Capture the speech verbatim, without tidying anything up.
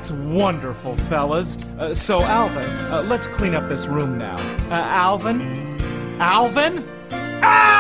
That's wonderful, fellas. Uh, so, Alvin, uh, let's clean up this room now. Uh, Alvin? Alvin? Alvin!